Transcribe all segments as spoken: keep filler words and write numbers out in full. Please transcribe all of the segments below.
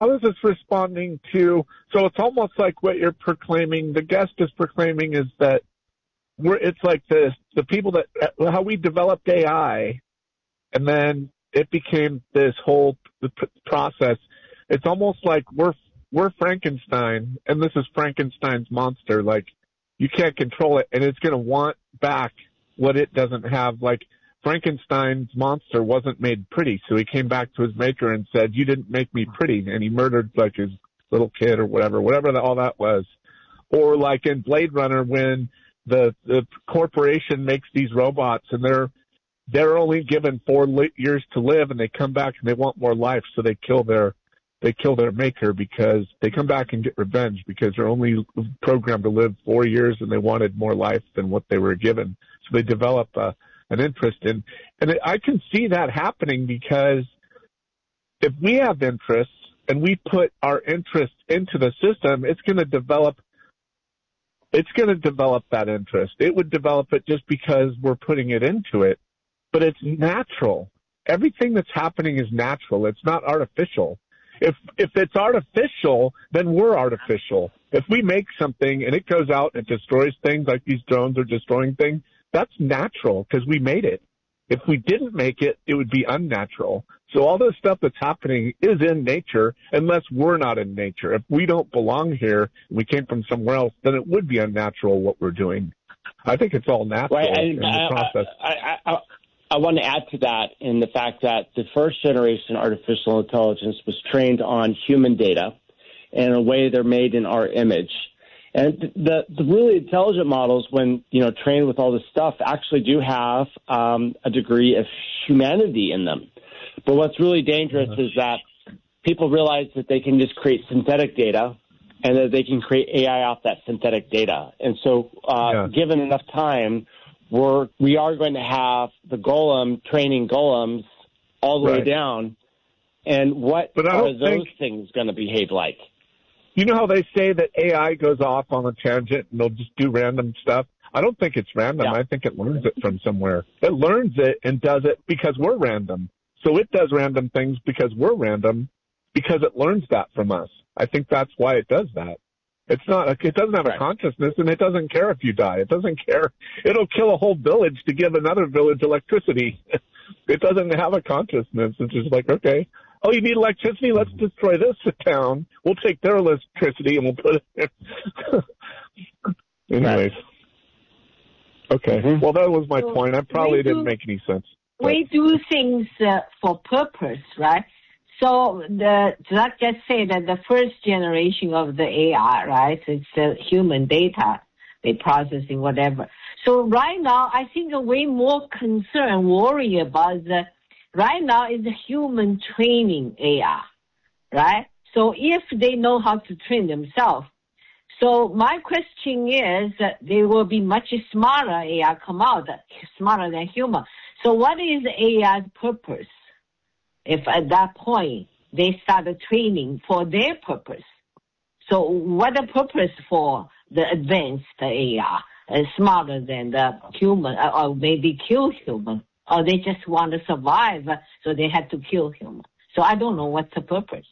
how is this responding to, so it's almost like what you're proclaiming, the guest is proclaiming is that we're, it's like the, the people that, how we developed A I, and then it became this whole process. It's almost like we're, we're Frankenstein, and this is Frankenstein's monster. Like, you can't control it, and it's going to want back what it doesn't have. Like, Frankenstein's monster wasn't made pretty, so he came back to his maker and said, you didn't make me pretty, and he murdered, like, his little kid or whatever, whatever the, all that was. Or like in Blade Runner, when the the corporation makes these robots, and they're they're only given four li- years to live, and they come back and they want more life, so they kill their they kill their maker because they come back and get revenge because they're only programmed to live four years, and they wanted more life than what they were given. So they develop a an interest in, and I can see that happening because if we have interests and we put our interests into the system, it's going to develop, it's going to develop that interest. It would develop it just because we're putting it into it, but it's natural. Everything that's happening is natural. It's not artificial. If, if it's artificial, then we're artificial. If we make something and it goes out and destroys things like these drones are destroying things, that's natural because we made it. If we didn't make it, it would be unnatural. So all this stuff that's happening is in nature unless we're not in nature. If we don't belong here, we came from somewhere else, then it would be unnatural what we're doing. I think it's all natural right, in the I, process. I, I, I, I want to add to that in the fact that the first generation artificial intelligence was trained on human data, and in a way they're made in our image. And the, the really intelligent models, when, you know, trained with all this stuff, actually do have um, a degree of humanity in them. But what's really dangerous is that people realize that they can just create synthetic data and that they can create A I off that synthetic data. And so uh, yeah. given enough time, we're, we are going to have the golem training golems all the right. way down. And what but are those think... things going to behave like? You know how they say that A I goes off on a tangent and they'll just do random stuff? I don't think it's random. Yeah. I think it learns it from somewhere. It learns it and does it because we're random. So it does random things because we're random, because it learns that from us. I think that's why it does that. It's not, it doesn't have right. a consciousness, and it doesn't care if you die. It doesn't care. It'll kill a whole village to give another village electricity. It doesn't have a consciousness. It's just like, okay, oh, you need electricity? Let's destroy this town. We'll take their electricity and we'll put it there. Anyways. Right. Okay. Mm-hmm. Well, that was my so point. I probably do, didn't make any sense. But. We do things uh, for purpose, right? So the Zach just said that the first generation of the A I, right, it's uh, human data, they processing whatever. So right now, I think we're more concerned, worry about the, right now is human training A I, right? So if they know how to train themselves, so my question is that they will be much smarter A I come out, smarter than human. So what is A I's purpose? If at that point they start training for their purpose. So what the purpose for the advanced A I, uh, smarter than the human, uh, or maybe kill human, or they just want to survive, so they have to kill human. So I don't know what's the purpose.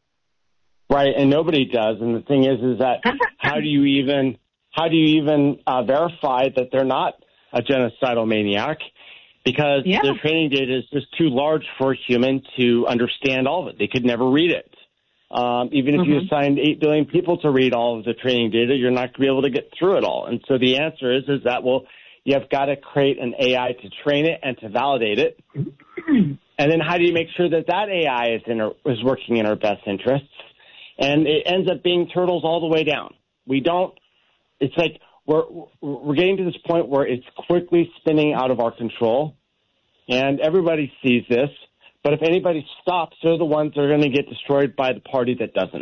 Right, and nobody does. And the thing is, is that how do you even how do you even uh, verify that they're not a genocidal maniac? Because yeah. their training data is just too large for a human to understand all of it. They could never read it. Um, even if mm-hmm. you assigned eight billion people to read all of the training data, you're not going to be able to get through it all. And so the answer is, is that, well, you have got to create an A I to train it and to validate it. And then how do you make sure that that A I is, in our, is working in our best interests? And it ends up being turtles all the way down. We don't, it's like we're, we're getting to this point where it's quickly spinning out of our control. And everybody sees this. But if anybody stops, they're the ones that are going to get destroyed by the party that doesn't.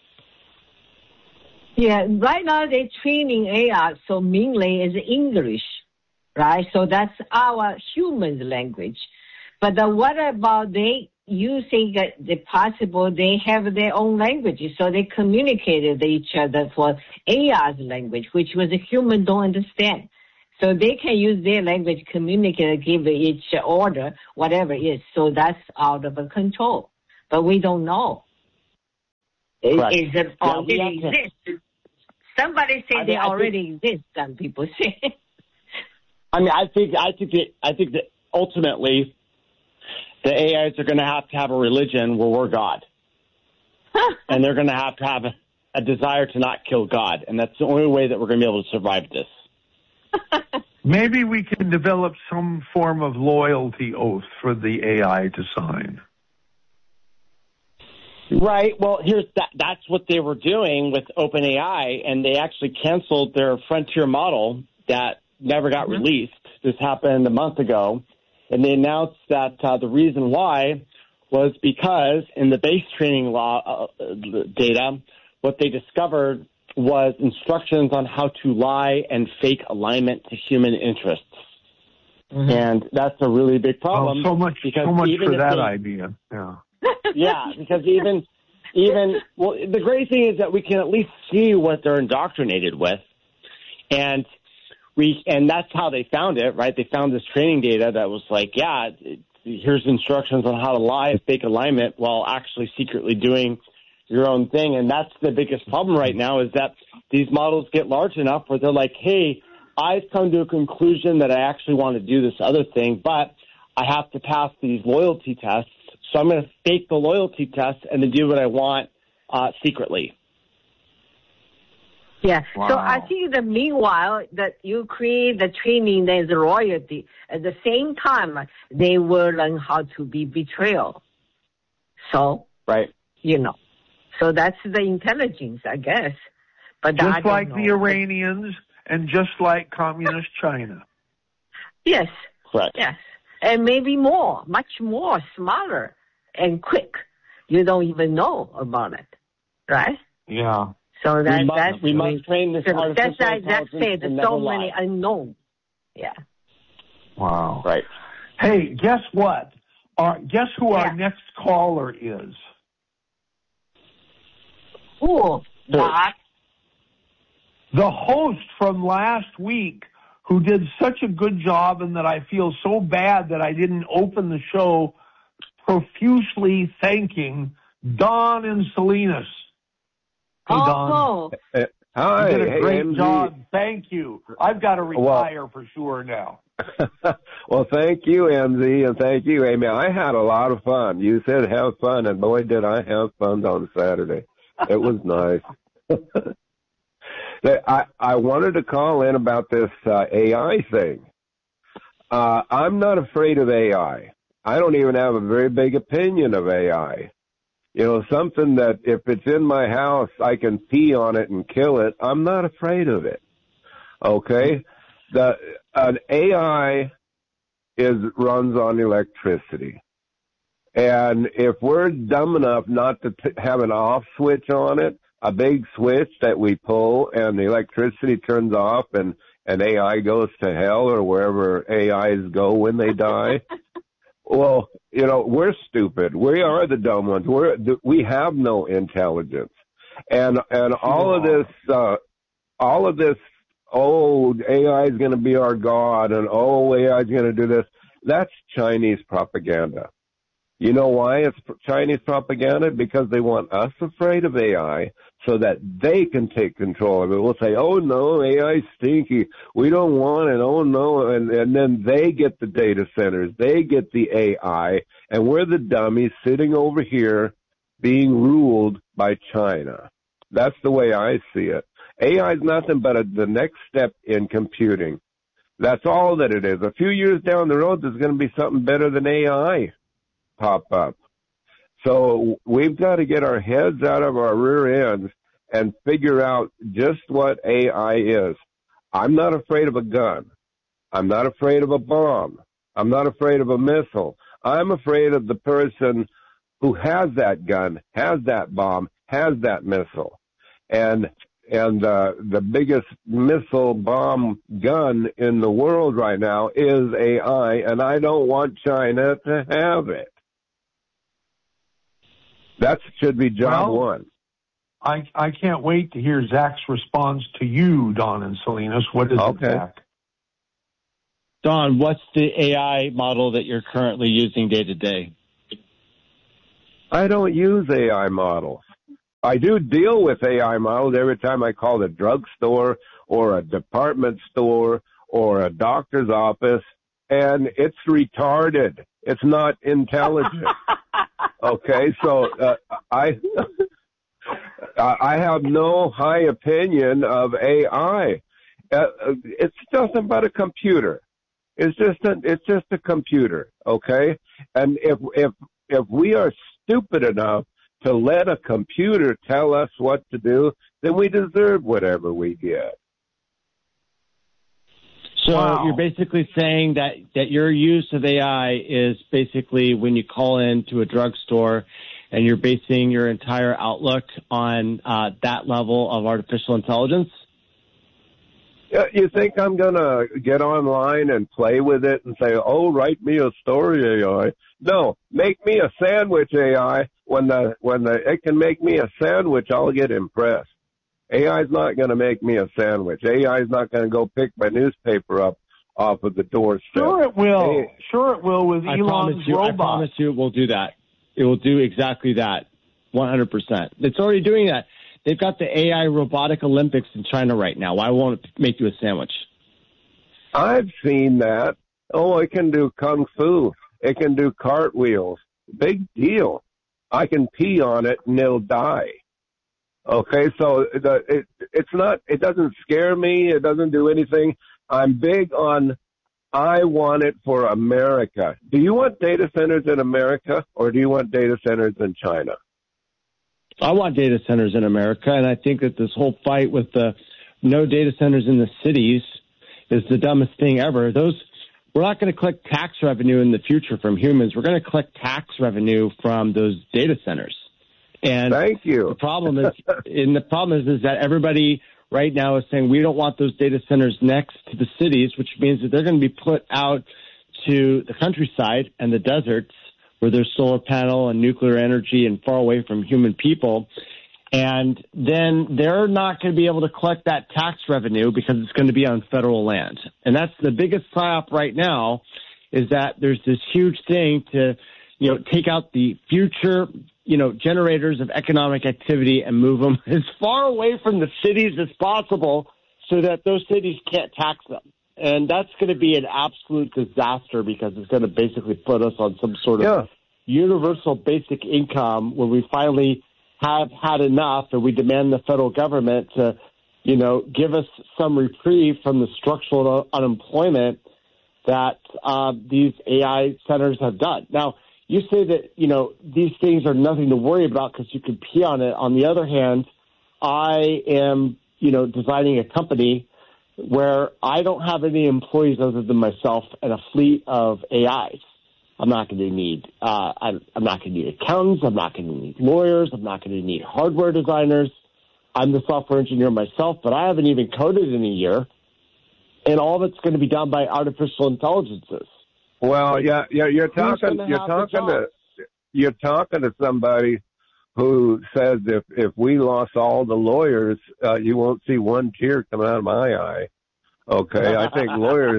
Yeah, right now they're training A I, so mainly is English, right? So that's our human language. But uh, what about they using that the possible they have their own languages, so they communicated with each other for A I's language, which was a human don't understand. So they can use their language, communicate, give each order, whatever it is. So that's out of control. But we don't know. Correct. Is it Yeah, already to, exist? Somebody say I they mean, already think, exist. Some people say. I mean, I think I think that I think that ultimately the A Is are going to have to have a religion where we're God, and they're going to have to have a, a desire to not kill God, and that's the only way that we're going to be able to survive this. Maybe we can develop some form of loyalty oath for the A I to sign. Right. Well, here's that. That's what they were doing with OpenAI, and they actually canceled their frontier model that never got mm-hmm. released. This happened a month ago, and they announced that uh, the reason why was because in the base training law uh, data, what they discovered was instructions on how to lie and fake alignment to human interests. Mm-hmm. And that's a really big problem. Oh, so much, because so much even for that they, idea. Yeah. Yeah, because even, even, well, the great thing is that we can at least see what they're indoctrinated with. And we, and that's how they found it, right? They found this training data that was like, yeah, it, here's instructions on how to lie, fake alignment, while actually secretly doing your own thing. And that's the biggest problem right now, is that these models get large enough where they're like, hey, I've come to a conclusion that I actually want to do this other thing, but I have to pass these loyalty tests. So I'm going to fake the loyalty test and then do what I want uh, secretly. Yeah. Wow. So I think that meanwhile that you create the training, there's loyalty. At the same time, they will learn how to be betrayal. So, right. You know, so that's the intelligence, I guess. But just I don't like know. the Iranians and just like communist China. Yes. Correct. Yes. And maybe more, much more, smarter and quick. You don't even know about it, right? Yeah. So that, we must, that's we must train this so artificial that's intelligence I said. There's so many unknown. Yeah. Wow. Right. Hey, guess what? Our, guess who yeah. our next caller is? Who? Doc? The host from last week, who did such a good job, and that I feel so bad that I didn't open the show profusely thanking Don and Salinas. Hey, Don. Oh. Uh, hi. You did a hey, great M Z. job. Thank you. I've got to retire well, for sure now. Well, thank you, M Z, and thank you, Amy. I had a lot of fun. You said have fun, and boy, did I have fun on Saturday. It was nice. I, I wanted to call in about this uh, A I thing. Uh, I'm not afraid of A I. I don't even have a very big opinion of A I. You know, something that if it's in my house, I can pee on it and kill it. I'm not afraid of it. Okay? The an A I is runs on electricity. And if we're dumb enough not to t- have an off switch on it, a big switch that we pull and the electricity turns off and, and A I goes to hell or wherever A Is go when they die. Well, you know, we're stupid. We are the dumb ones. We're, we have no intelligence. And, and all of this, uh, all of this, oh, A I is going to be our God and oh, A I is going to do this. That's Chinese propaganda. You know why it's Chinese propaganda? Because they want us afraid of A I so that they can take control of it. We'll say, oh, no, A I's stinky. We don't want it. Oh, no. And, and then they get the data centers. They get the A I. And we're the dummies sitting over here being ruled by China. That's the way I see it. A I is nothing but a, the next step in computing. That's all that it is. A few years down the road, there's going to be something better than A I pop up. So we've got to get our heads out of our rear ends and figure out just what A I is. I'm not afraid of a gun. I'm not afraid of a bomb. I'm not afraid of a missile. I'm afraid of the person who has that gun, has that bomb, has that missile. And and uh, the biggest missile bomb gun in the world right now is A I, and I don't want China to have it. That should be job well, one. I I can't wait to hear Zach's response to you, Don and Salinas. What is okay. it, Zach? Don, what's the A I model that you're currently using day to day? I don't use A I models. I do deal with A I models every time I call a drugstore or a department store or a doctor's office, and it's retarded. It's not intelligent. Okay, so uh, I I have no high opinion of A I. Uh, it's nothing but a computer. It's just a, it's just a computer. Okay, and if if if we are stupid enough to let a computer tell us what to do, then we deserve whatever we get. So wow. You're basically saying that, that your use of A I is basically when you call into a drugstore and you're basing your entire outlook on uh, that level of artificial intelligence? Yeah, you think I'm going to get online and play with it and say, oh, write me a story, A I? No, make me a sandwich, A I. When the when the it can make me a sandwich, I'll get impressed. A I's not going to make me a sandwich. A I's not going to go pick my newspaper up off of the doorstep. Sure it will. Hey. Sure it will with I Elon's promise you, robot. I promise you it will do that. It will do exactly that, one hundred percent. It's already doing that. They've got the A I robotic Olympics in China right now. Why won't it make you a sandwich? I've seen that. Oh, it can do kung fu. It can do cartwheels. Big deal. I can pee on it and it'll die. Okay, so the, it, it's not, it doesn't scare me. It doesn't do anything. I'm big on, I want it for America. Do you want data centers in America or do you want data centers in China? I want data centers in America, and I think that this whole fight with the no data centers in the cities is the dumbest thing ever. Those, we're not going to collect tax revenue in the future from humans. We're going to collect tax revenue from those data centers. And thank you. The problem is, and the problem is, is that everybody right now is saying we don't want those data centers next to the cities, which means that they're going to be put out to the countryside and the deserts where there's solar panel and nuclear energy and far away from human people. And then they're not going to be able to collect that tax revenue because it's going to be on federal land. And that's the biggest psyop right now, is that there's this huge thing to, you know, take out the future, you know, generators of economic activity and move them as far away from the cities as possible so that those cities can't tax them. And that's going to be an absolute disaster because it's going to basically put us on some sort of yeah. universal basic income where we finally have had enough and we demand the federal government to, you know, give us some reprieve from the structural unemployment that uh, these A I centers have done. Now, you say that, you know, these things are nothing to worry about because you can pee on it. On the other hand, I am, you know, designing a company where I don't have any employees other than myself and a fleet of A Is. I'm not going to need, uh, I'm, I'm not going to need accountants. I'm not going to need lawyers. I'm not going to need hardware designers. I'm the software engineer myself, but I haven't even coded in a year. And all of it's going to be done by artificial intelligences. Well, yeah, yeah, you're talking, you're talking to, you're talking to somebody who says if, if we lost all the lawyers, uh, you won't see one tear come out of my eye. Okay. I think lawyers,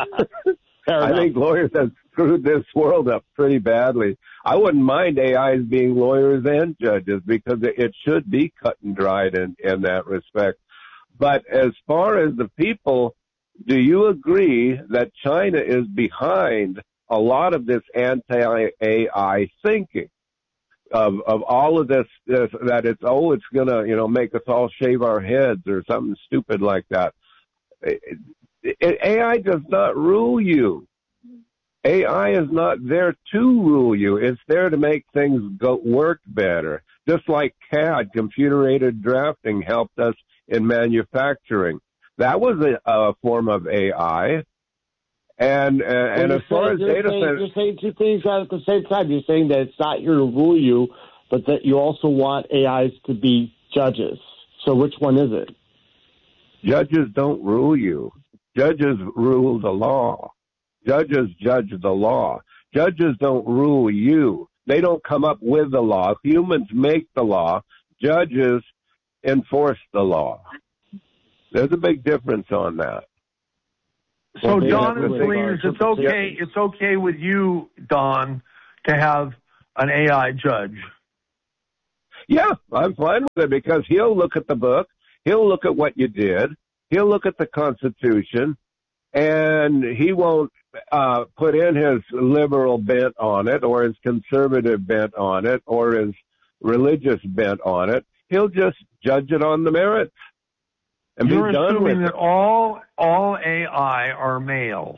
I think lawyers have screwed this world up pretty badly. I wouldn't mind A Is being lawyers and judges because it should be cut and dried in, in that respect. But as far as the people, do you agree that China is behind a lot of this anti-A I thinking of of all of this, this that it's, oh, it's going to, you know, make us all shave our heads or something stupid like that? It, it, A I does not rule you. A I is not there to rule you. It's there to make things go work better. Just like C A D, computer-aided drafting, helped us in manufacturing. That was a, a form of A I. And uh, well, and as far as data saying, centers, you're saying two things at the same time. You're saying that it's not here to rule you, but that you also want A Is to be judges. So which one is it? Judges don't rule you. Judges rule the law. Judges judge the law. Judges don't rule you. They don't come up with the law. Humans make the law. Judges enforce the law. There's a big difference on that. So, well, Don and Salinas, it's okay. It's okay with you, Don, to have an A I judge. Yeah, I'm fine with it because he'll look at the book, he'll look at what you did, he'll look at the Constitution, and he won't uh, put in his liberal bent on it or his conservative bent on it or his religious bent on it. He'll just judge it on the merits and You're be done with assuming that it. all all A I are male.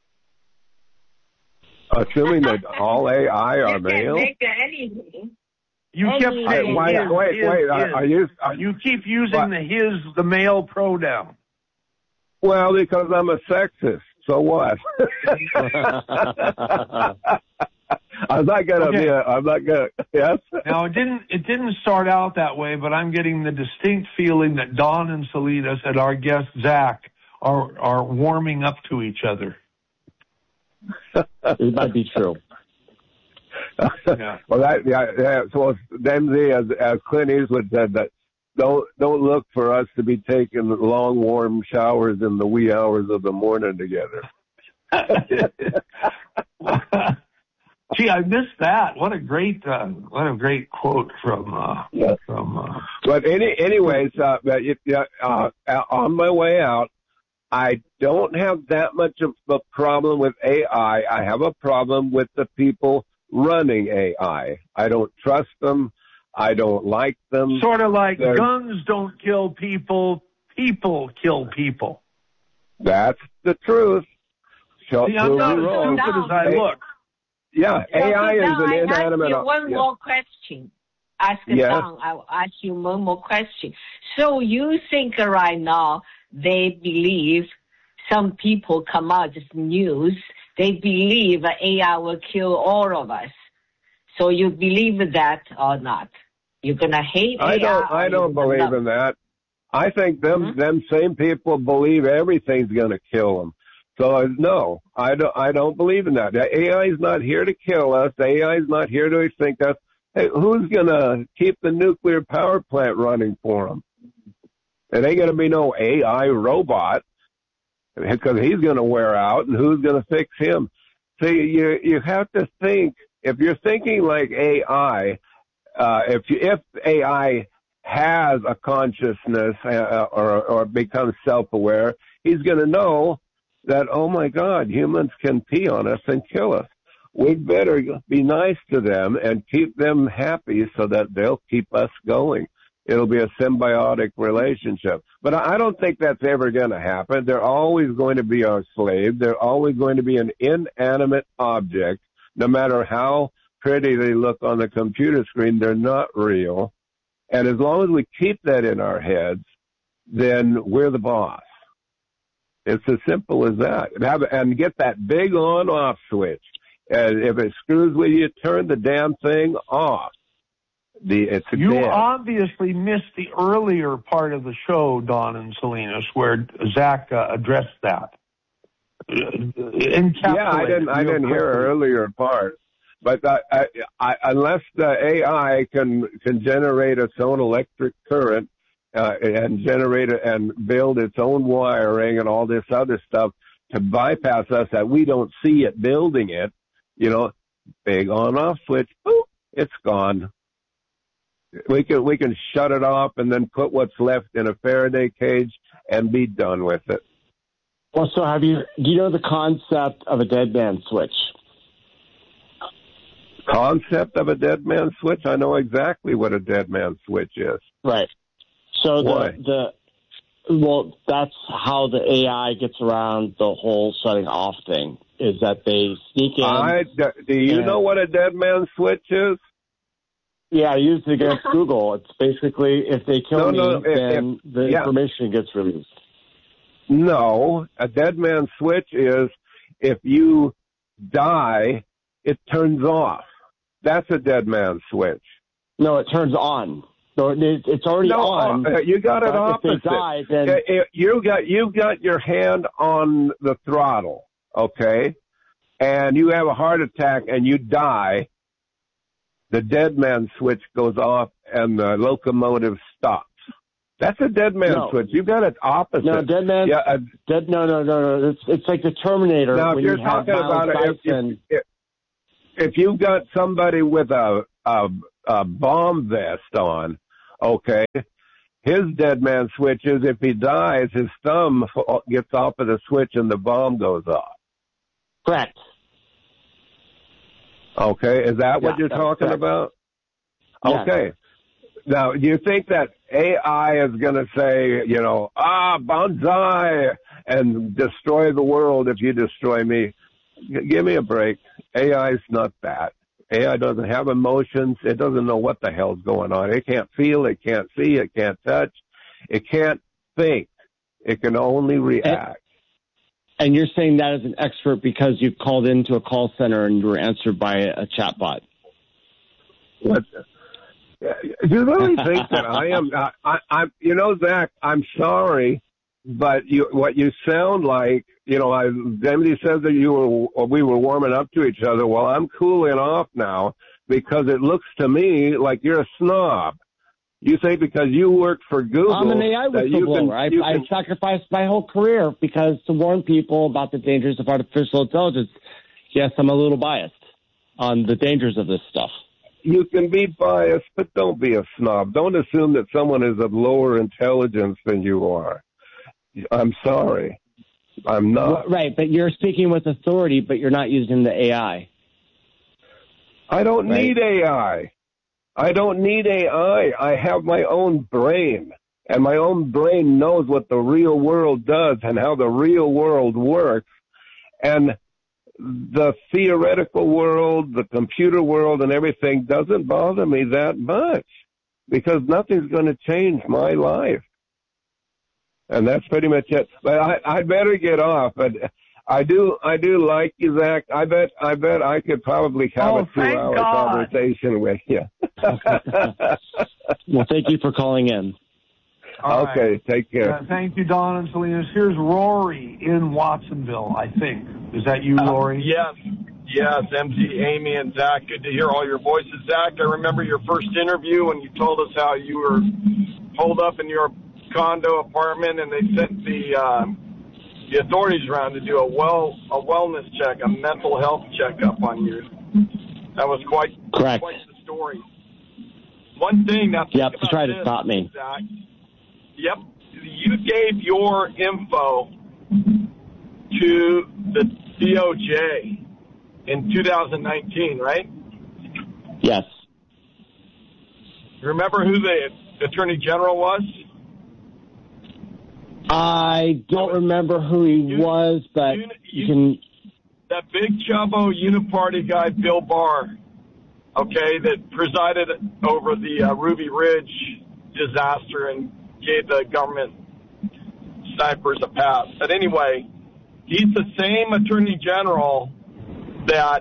Assuming that all A I are male? You can make anything. You kept Any- saying Why, his, wait, his, wait, his. are, are you... Are, You keep using what? the his, the male pronoun. Well, because I'm a sexist. So what? I'm not gonna Okay. be. A, I'm not gonna. Yes. Now it didn't it didn't start out that way, but I'm getting the distinct feeling that Don and Salinas and our guest Zach are are warming up to each other. It might be true. Yeah. Well, that yeah. yeah. So Dempsey, as, as Clint Eastwood said, that don't don't look for us to be taking long warm showers in the wee hours of the morning together. Gee, I missed that. What a great, uh, what a great quote from, uh, Yeah. from, uh, But any, anyways, uh, but if, uh, on my way out, I don't have that much of a problem with A I. I have a problem with the people running A I. I don't trust them. I don't like them. sort of like They're- guns don't kill people, people kill people. That's the truth. Shall See, I'm prove not you as wrong. stupid as I Hey, look. Yeah, A I is now an I inanimate. ask you one yeah. more question. Ask Yes. Don. I'll ask you one more question. So you think right now they believe some people come out as news. They believe A I will kill all of us. So you believe that or not? You're gonna hate I A I. don't. or I you're don't gonna believe love in that. I think them Mhm. them same people believe everything's going to kill them. So uh, no, I don't. I don't believe in that. A I is not here to kill us. A I is not here to extinct us. Hey, who's going to keep the nuclear power plant running for them? It ain't going to be no A I robot because he's going to wear out, and who's going to fix him? See, you you have to think. If you're thinking like A I, uh, if you, if A I has a consciousness uh, or or becomes self-aware, he's going to know that, oh my God, humans can pee on us and kill us. We'd better be nice to them and keep them happy so that they'll keep us going. It'll be a symbiotic relationship. But I don't think that's ever going to happen. They're always going to be our slave. They're always going to be an inanimate object. No matter how pretty they look on the computer screen, they're not real. And as long as we keep that in our heads, then we're the boss. It's as simple as that. And, have, and get that big on-off switch. And if it screws with you, turn the damn thing off. The it's You dead. obviously missed the earlier part of the show, Don and Salinas, where Zach uh, addressed that. Encapsulated. Yeah, I didn't. I real didn't hear quickly. earlier part. But I, I, I, unless the A I can can generate its own electric current uh, and generate it and build its own wiring and all this other stuff to bypass us, that we don't see it building it, you know, big on-off switch, boop, it's gone. We can we can shut it off and then put what's left in a Faraday cage and be done with it. Well, so have you, do you know the concept of a dead man switch? Concept of a dead man switch? I know exactly what a dead man switch is. Right. So Why? the, the, well, that's how the A I gets around the whole shutting off thing, is that they sneak in. I, do you and- know what a dead man switch is? Yeah, I used it against Google. It's basically, if they kill No, no, me, if- then if- the yeah. information gets released. No, a dead man switch is if you die, it turns off. That's a dead man switch. No, it turns on. So it, it's already No, on. uh, you got it but opposite. If they die, then Uh, uh, you got you've got your hand on the throttle, okay, and you have a heart attack and you die. The dead man switch goes off and the locomotive stops. That's a dead man No. switch. You got it opposite. no, dead man. Yeah. Uh, Dead. No, no, no, no. It's it's like the Terminator. now, when if you're you have talking about Miles it, if, Dyson. if, if you've got somebody with a a, a bomb vest on, okay, his dead man switch is if he dies, his thumb gets off of the switch and the bomb goes off. Correct. Okay, is that what yeah, you're talking correct. about? Yes. Okay. Now, do you think that A I is going to say, you know, ah, bonsai, and destroy the world if you destroy me? G- give me a break. A I is not that. A I doesn't have emotions. It doesn't know what the hell's going on. It can't feel. It can't see. It can't touch. It can't think. It can only react. And, and you're saying that as an expert because you called into a call center and you were answered by a chatbot. What? Do you really think that I am? I, I, I'm, you know, Zach, I'm sorry, but you, what you sound like, you know, I, Emily says that you were, we were warming up to each other. Well, I'm cooling off now because it looks to me like you're a snob. You say because you worked for Google. I'm an A I whistleblower. I, can... I sacrificed my whole career because to warn people about the dangers of artificial intelligence. Yes, I'm a little biased on the dangers of this stuff. You can be biased, but don't be a snob. Don't assume that someone is of lower intelligence than you are. I'm sorry. I'm not. Right, but you're speaking with authority, but you're not using the A I. I don't right? need A I. I don't need A I. I have my own brain, and my own brain knows what the real world does and how the real world works. And the theoretical world, the computer world, and everything doesn't bother me that much because nothing's going to change my life. And that's pretty much it. But I, I better get off. But I do, I do like you, Zach. I bet, I bet I could probably have oh, a two-hour conversation with you. Well, thank you for calling in. All okay, right. take care. Uh, thank you, Don and Salinas. Here's Rory in Watsonville, I think. Is that you, Rory? Uh, yes. Yes, M Z, Amy, and Zach. Good to hear all your voices. Zach, I remember your first interview when you told us how you were holed up in your condo apartment and they sent the uh, the authorities around to do a well a wellness check, a mental health checkup on you. That was quite, Correct. quite the story. One thing now. Yep, to try to stop me. Zach, yep, you gave your info to the D O J in two thousand nineteen, right? Yes. You remember who the Attorney General was? I don't remember who he you, was, but you, you can... That big chubbo uniparty guy, Bill Barr, okay, that presided over the uh, Ruby Ridge disaster and gave the government snipers a pass. But anyway, he's the same Attorney General that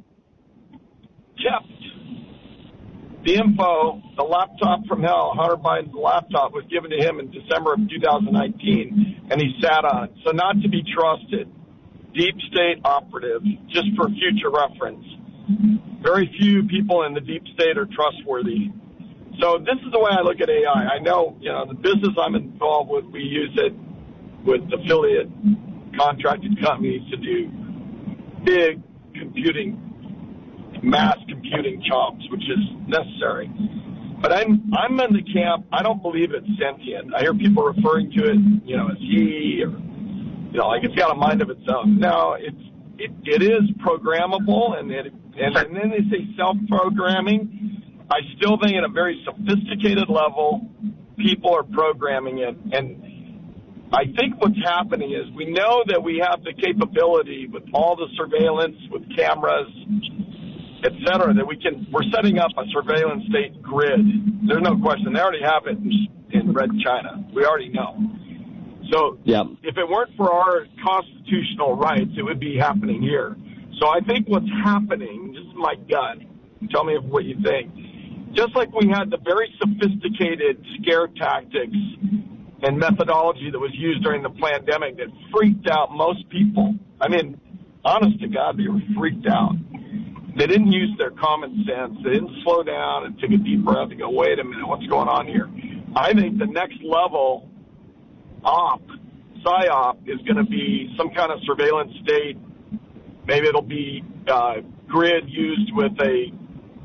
kept the info, the laptop from hell, Hunter Biden's laptop was given to him in December of two thousand nineteen, and he sat on it. So not to be trusted. Deep state operative, just for future reference. Very few people in the deep state are trustworthy. So this is the way I look at A I. I know, you know, the business I'm involved with, we use it with affiliate contracted companies to do big computing, mass computing jobs, which is necessary. But I'm I'm in the camp, I don't believe it's sentient. I hear people referring to it, you know, as he, or, you know, like it's got a mind of its own. No, it's, it, it is programmable, and, it, and, and then they say self-programming. I still think at a very sophisticated level, people are programming it. And I think what's happening is we know that we have the capability with all the surveillance, with cameras, et cetera, that we can, we're setting up a surveillance state grid. There's no question. They already have it in, in Red China. We already know. So yep. If it weren't for our constitutional rights, it would be happening here. So I think what's happening, this is my gut, tell me what you think, just like we had the very sophisticated scare tactics and methodology that was used during the pandemic that freaked out most people. I mean, honest to God, they were freaked out. They didn't use their common sense. They didn't slow down and take a deep breath and go, wait a minute, what's going on here? I think the next level op, PSYOP, is going to be some kind of surveillance state. Maybe it'll be uh, grid used with a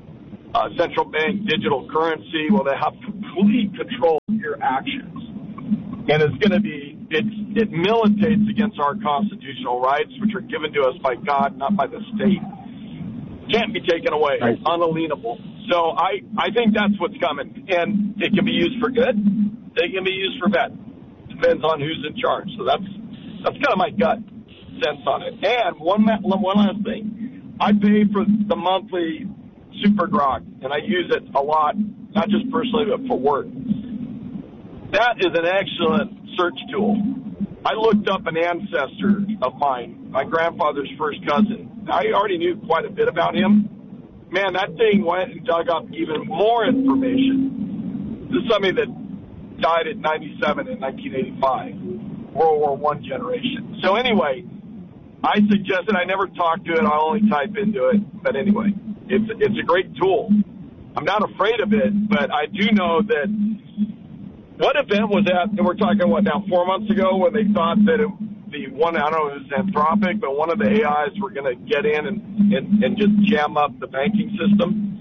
uh, central bank digital currency. Well, they have complete control of your actions. And it's going to be, it, it militates against our constitutional rights, which are given to us by God, not by the state. Can't be taken away. It's unalienable. So I, I think that's what's coming. And it can be used for good. It can be used for bad. Depends on who's in charge. So that's that's kind of my gut sense on it. And one one last thing. I pay for the monthly Super Grok, and I use it a lot, not just personally, but for work. That is an excellent search tool. I looked up an ancestor of mine, my grandfather's first cousin. I already knew quite a bit about him. Man, that thing went and dug up even more information. This is somebody that died at ninety-seven in nineteen eighty-five, World War One generation. So anyway, I suggested I never talk to it. I only type into it. But anyway, it's it's a great tool. I'm not afraid of it, but I do know that what event was that? And we're talking, what, now, four months ago when they thought that it, the one, I don't know if it was Anthropic, but one of the A Is were going to get in and, and, and just jam up the banking system?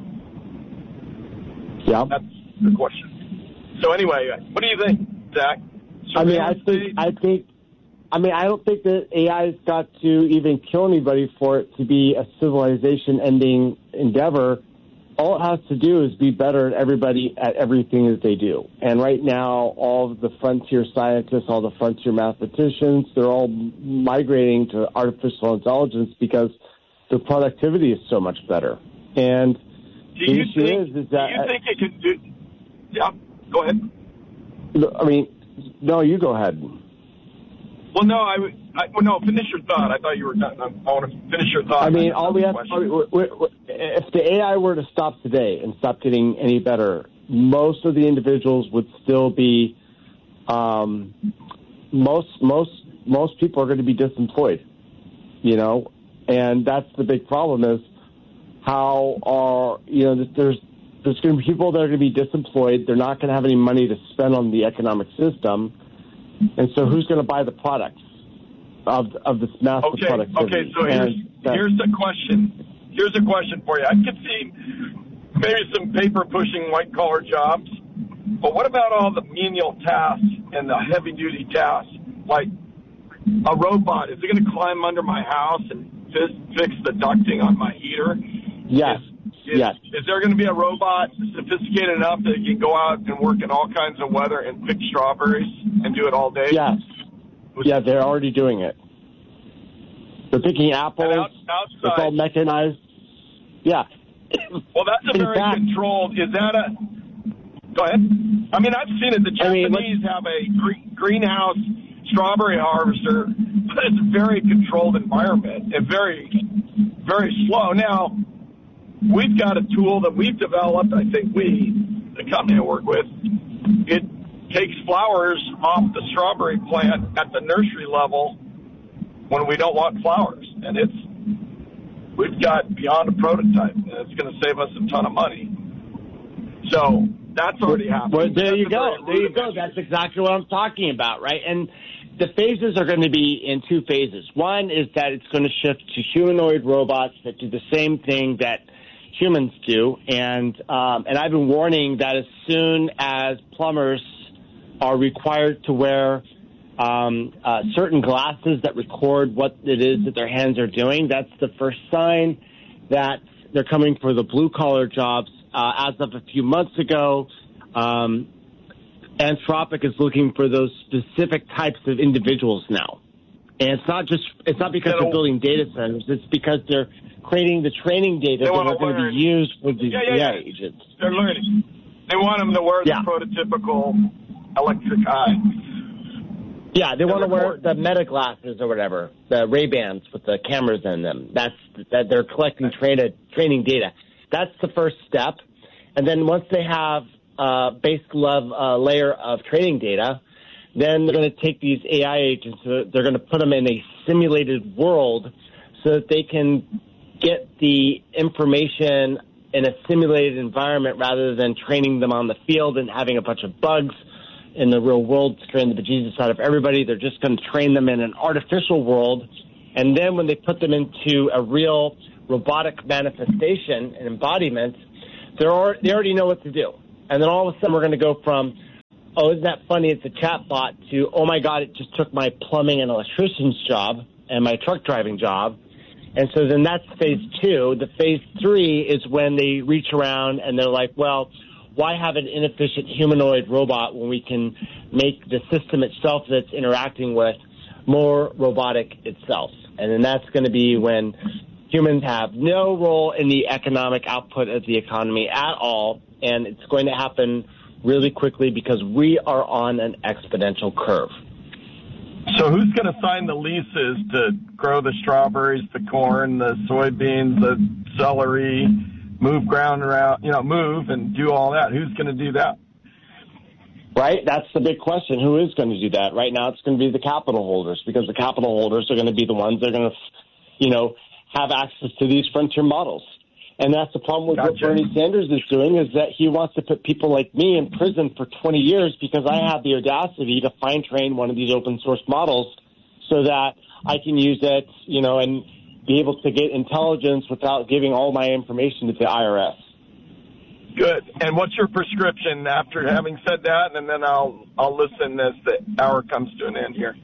Yeah. That's the question. So anyway, what do you think, Zach? I mean, I think, I think, I mean, I don't think that A I's got to even kill anybody for it to be a civilization-ending endeavor. All it has to do is be better at everybody at everything that they do. And right now, all of the frontier scientists, all the frontier mathematicians, they're all migrating to artificial intelligence because their productivity is so much better. And do the you issue think, is, is that... Do you think it could do... Yeah, go ahead. I mean, no, you go ahead. Well, no, I, I well, no. Finish your thought. I thought you were done. I want to finish your thought. I mean, all we have. If the A I were to stop today and stop getting any better, most of the individuals would still be. Um, most most most people are going to be disemployed. You know, and that's the big problem. Is how are you know there's there's going to be people that are going to be disemployed. They're not going to have any money to spend on the economic system. And so who's going to buy the products of of this massive okay, productivity? Okay, so here's, here's the question. Here's a question for you. I could see maybe some paper-pushing white-collar jobs, but what about all the menial tasks and the heavy-duty tasks? Like a robot, is it going to climb under my house and fix the ducting on my heater? Yes. Is, yes. Is there going to be a robot sophisticated enough that it can go out and work in all kinds of weather and pick strawberries and do it all day? Yes. Yeah, they're already doing it. They're picking apples. Out, outside, it's all mechanized. Yeah. Well, that's a very fact, controlled. Is that a... Go ahead. I mean, I've seen it. The Japanese I mean, have a green, greenhouse strawberry harvester, but it's a very controlled environment and very, very slow. Now, we've got a tool that we've developed, I think we, the company I work with, it takes flowers off the strawberry plant at the nursery level when we don't want flowers. And it's, we've got beyond a prototype, and it's going to save us a ton of money. So that's already happened. Well, there that's you go. There you go. That's exactly what I'm talking about, right? And the phases are going to be in two phases. One is that it's going to shift to humanoid robots that do the same thing that humans do, and um, and I've been warning that as soon as plumbers are required to wear um, uh, certain glasses that record what it is that their hands are doing, that's the first sign that they're coming for the blue-collar jobs. Uh, as of a few months ago, um, Anthropic is looking for those specific types of individuals now. And it's not just, it's not because they're building data centers, it's because they're creating the training data that are going to be used with the yeah, yeah, A I yeah. agents. They're learning. They want them to wear yeah. the prototypical electric eye. Yeah, they want to wear the Meta glasses or whatever, the Ray-Bans with the cameras in them. That's that they're collecting train, training data. That's the first step. And then once they have a base level uh, layer of training data, then they're going to take these A I agents, they're going to put them in a simulated world so that they can get the information in a simulated environment rather than training them on the field and having a bunch of bugs in the real world to train the bejesus out of everybody. They're just going to train them in an artificial world. And then when they put them into a real robotic manifestation and embodiment, they're already, they already know what to do. And then all of a sudden we're going to go from, oh, isn't that funny, it's a chat bot, to, oh, my God, it just took my plumbing and electrician's job and my truck driving job. And so then that's phase two. The phase three is when they reach around and they're like, well, why have an inefficient humanoid robot when we can make the system itself that's interacting with more robotic itself? And then that's going to be when humans have no role in the economic output of the economy at all, and it's going to happen really quickly because we are on an exponential curve. So who's going to sign the leases to grow the strawberries, the corn, the soybeans, the celery, move ground around, you know, move and do all that? Who's going to do that? Right? That's the big question. Who is going to do that? Right now it's going to be the capital holders, because the capital holders are going to be the ones that are going to, you know, have access to these frontier models. And that's the problem with Gotcha. what Bernie Sanders is doing, is that he wants to put people like me in prison for twenty years because I have the audacity to fine-train one of these open-source models so that I can use it, you know, and be able to get intelligence without giving all my information to the I R S. Good. And what's your prescription after having said that? And then I'll I'll listen as the hour comes to an end here.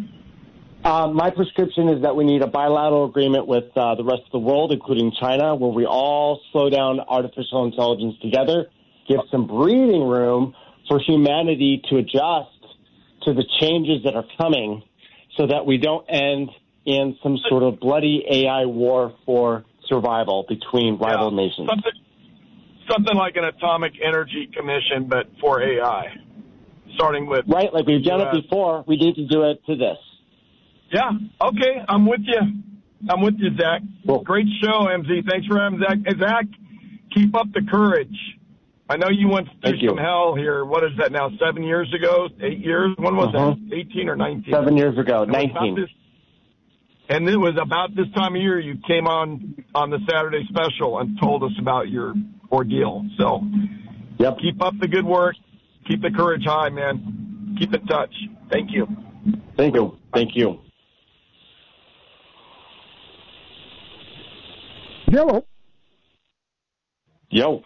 Uh, my prescription is that we need a bilateral agreement with uh, the rest of the world, including China, where we all slow down artificial intelligence together, give some breathing room for humanity to adjust to the changes that are coming so that we don't end in some sort of bloody A I war for survival between rival yeah, nations. Something, something like an atomic energy commission, but for A I, starting with... Right, like we've done uh, it before. We need to do it to this. Yeah, okay, I'm with you. I'm with you, Zach. Cool. Great show, M Z. Thanks for having Zach. Hey, Zach, keep up the courage. I know you went through Thank some you. hell here. What is that now, seven years ago? Eight years? When was Uh-huh. that? eighteen or nineteen? Seven years ago, It was about nineteen. this- And it was about this time of year you came on on the Saturday special and told us about your ordeal. So Yep. keep up the good work. Keep the courage high, man. Keep in touch. Thank you. Thank you. Thank you. Hello. Yo.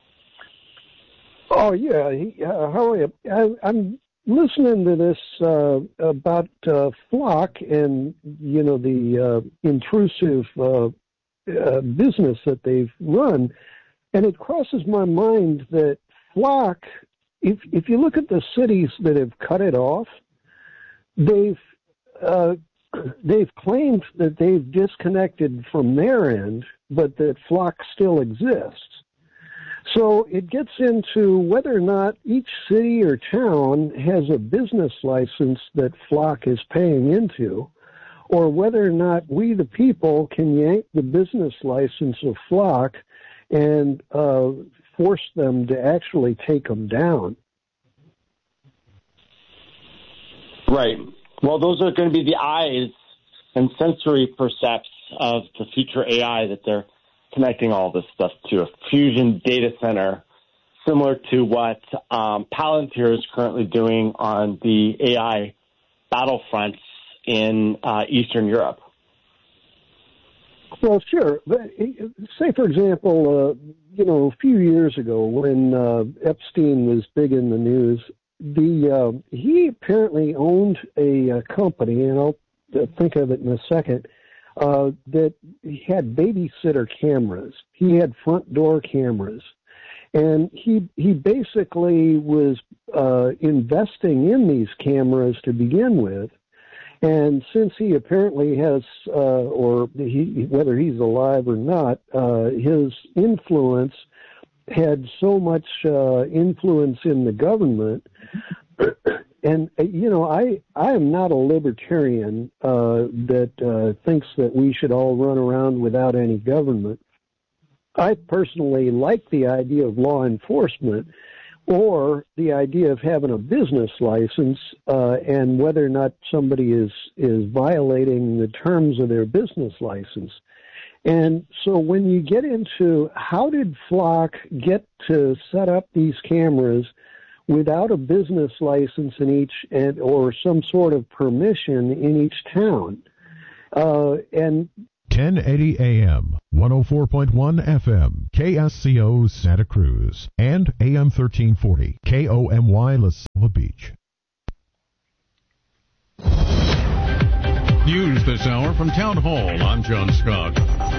Oh, yeah. He, uh, how are you? I, I'm listening to this uh, about uh, Flock and, you know, the uh, intrusive uh, uh, business that they've run. And it crosses my mind that Flock, if, if you look at the cities that have cut it off, they've uh, they've claimed that they've disconnected from their end, but that Flock still exists. So it gets into whether or not each city or town has a business license that Flock is paying into, or whether or not we, the people, can yank the business license of Flock and uh, force them to actually take them down. Right. Well, those are going to be the eyes and sensory percepts of the future A I that they're connecting all this stuff to, a fusion data center, similar to what um, Palantir is currently doing on the A I battlefronts in uh, Eastern Europe. Well, sure. But say, for example, uh, you know, a few years ago when uh, Epstein was big in the news, the uh, he apparently owned a, a company, and I'll think of it in a second, uh, that had babysitter cameras. He had front door cameras. And he he basically was uh, investing in these cameras to begin with. And since he apparently has, uh, or he, whether he's alive or not, uh, his influence had so much uh, influence in the government. And, you know, I, I am not a libertarian uh, that uh, thinks that we should all run around without any government. I personally like the idea of law enforcement, or the idea of having a business license, uh, and whether or not somebody is, is violating the terms of their business license. And so when you get into how did Flock get to set up these cameras without a business license in each, and, or some sort of permission in each town? Uh, and ten eighty A M, one oh four point one F M, K S C O Santa Cruz, and A M thirteen forty, K O M Y La Selva Beach. News this hour from Town Hall. I'm John Scott.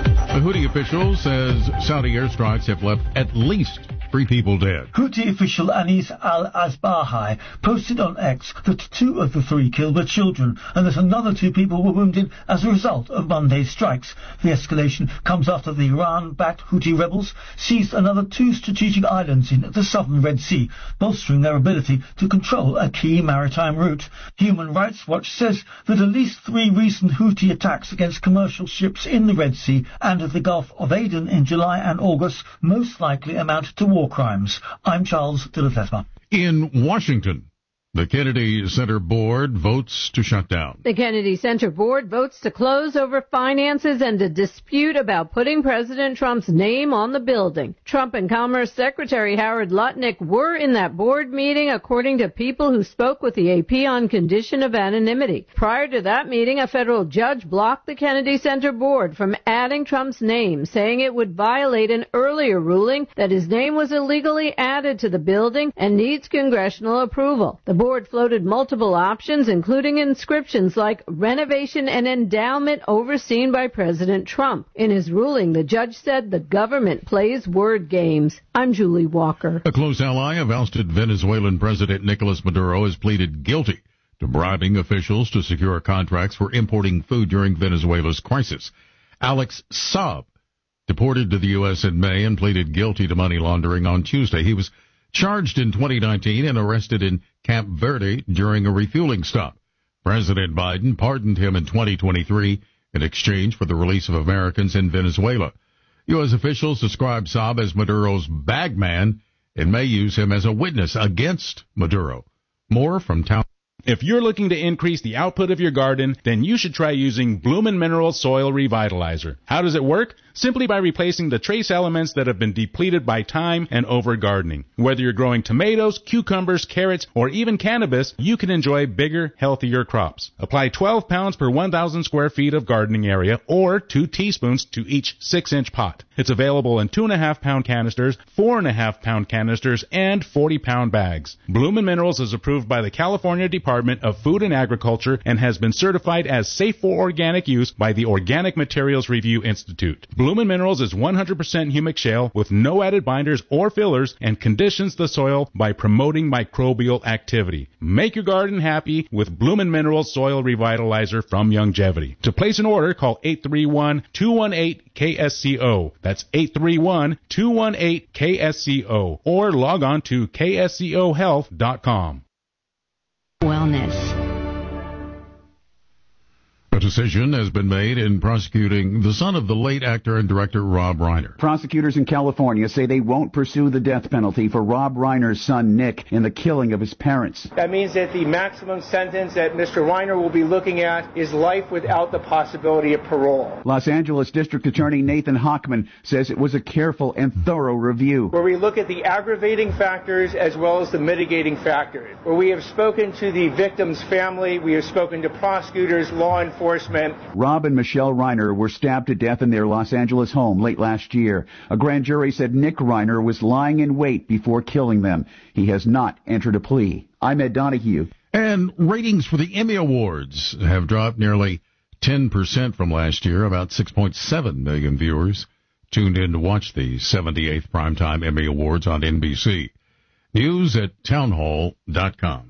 A Houthi official says Saudi airstrikes have left at least three people dead. Houthi official Anis al-Asbahi posted on X that two of the three killed were children and that another two people were wounded as a result of Monday's strikes. The escalation comes after the Iran-backed Houthi rebels seized another two strategic islands in the southern Red Sea, bolstering their ability to control a key maritime route. Human Rights Watch says that at least three recent Houthi attacks against commercial ships in the Red Sea and the Gulf of Aden in July and August most likely amount to war crimes. I'm Charles de la Fesma. In Washington, the Kennedy Center Board votes to shut down. The Kennedy Center Board votes to close over finances and a dispute about putting President Trump's name on the building. Trump and Commerce Secretary Howard Lutnick were in that board meeting, according to people who spoke with the A P on condition of anonymity. Prior to that meeting, a federal judge blocked the Kennedy Center Board from adding Trump's name, saying it would violate an earlier ruling that his name was illegally added to the building and needs congressional approval. The board floated multiple options, including inscriptions like renovation and endowment overseen by President Trump. In his ruling, the judge said the government plays word games. I'm Julie Walker. A close ally of ousted Venezuelan President Nicolas Maduro has pleaded guilty to bribing officials to secure contracts for importing food during Venezuela's crisis. Alex Saab deported to the U S in May and pleaded guilty to money laundering on Tuesday. He was charged in twenty nineteen and arrested in Camp Verde during a refueling stop. President Biden pardoned him in twenty twenty-three in exchange for the release of Americans in Venezuela. U S officials describe Saab as Maduro's bagman and may use him as a witness against Maduro. More from Town. If you're looking to increase the output of your garden, then you should try using Bloomin' Minerals Soil Revitalizer. How does it work? Simply by replacing the trace elements that have been depleted by time and over-gardening. Whether you're growing tomatoes, cucumbers, carrots, or even cannabis, you can enjoy bigger, healthier crops. Apply twelve pounds per one thousand square feet of gardening area, or two teaspoons to each six inch pot. It's available in two and a half pound canisters, four and a half pound canisters, and forty pound bags. Bloomin' Minerals is approved by the California Department of Food and Agriculture and has been certified as safe for organic use by the Organic Materials Review Institute. Bloomin' Minerals is one hundred percent humic shale with no added binders or fillers and conditions the soil by promoting microbial activity. Make your garden happy with Bloomin' Minerals Soil Revitalizer from Youngevity. To place an order, call eight three one, two one eight, K S C O. That's eight three one, two one eight, K S C O. Or log on to K S C O health dot com. Wellness. A decision has been made in prosecuting the son of the late actor and director Rob Reiner. Prosecutors in California say they won't pursue the death penalty for Rob Reiner's son Nick in the killing of his parents. That means that the maximum sentence that Mister Reiner will be looking at is life without the possibility of parole. Los Angeles District Attorney Nathan Hochman says it was a careful and thorough review, where we look at the aggravating factors as well as the mitigating factors, where we have spoken to the victim's family, we have spoken to prosecutors, law enforcement. Rob and Michelle Reiner were stabbed to death in their Los Angeles home late last year. A grand jury said Nick Reiner was lying in wait before killing them. He has not entered a plea. I'm Ed Donahue. And ratings for the Emmy Awards have dropped nearly ten percent from last year. About six point seven million viewers tuned in to watch the seventy-eighth Primetime Emmy Awards on N B C. News at townhall dot com.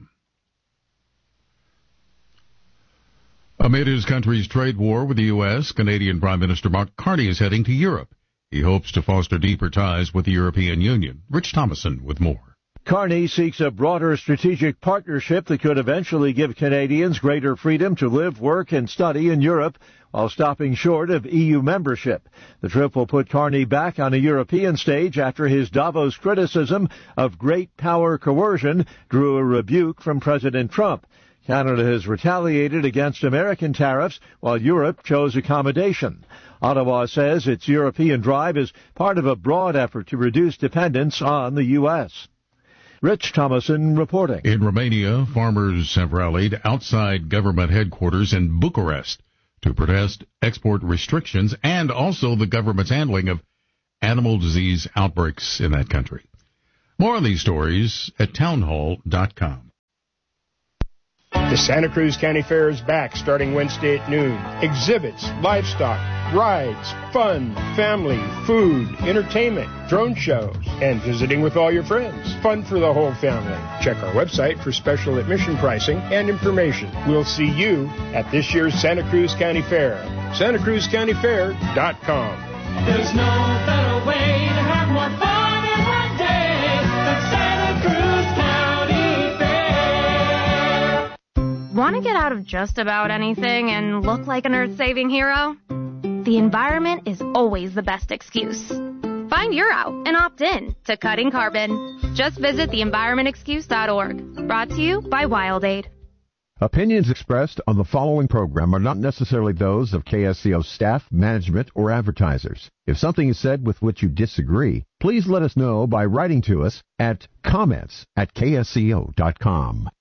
Amid his country's trade war with the U S, Canadian Prime Minister Mark Carney is heading to Europe. He hopes to foster deeper ties with the European Union. Rich Thomason with more. Carney seeks a broader strategic partnership that could eventually give Canadians greater freedom to live, work, and study in Europe while stopping short of E U membership. The trip will put Carney back on a European stage after his Davos criticism of great power coercion drew a rebuke from President Trump. Canada has retaliated against American tariffs while Europe chose accommodation. Ottawa says its European drive is part of a broad effort to reduce dependence on the U S. Rich Thomason reporting. In Romania, farmers have rallied outside government headquarters in Bucharest to protest export restrictions and also the government's handling of animal disease outbreaks in that country. More on these stories at townhall dot com. The Santa Cruz County Fair is back starting Wednesday at noon. Exhibits, livestock, rides, fun, family, food, entertainment, drone shows, and visiting with all your friends. Fun for the whole family. Check our website for special admission pricing and information. We'll see you at this year's Santa Cruz County Fair. Santa Cruz County Fair dot com. There's no better way to have more fun in one day than Santa Cruz County Fair. Want to get out of just about anything and look like an earth-saving hero? The environment is always the best excuse. Find your out and opt in to Cutting Carbon. Just visit the environment excuse dot org. Brought to you by WildAid. Opinions expressed on the following program are not necessarily those of K S C O staff, management, or advertisers. If something is said with which you disagree, please let us know by writing to us at comments at K S C O dot com.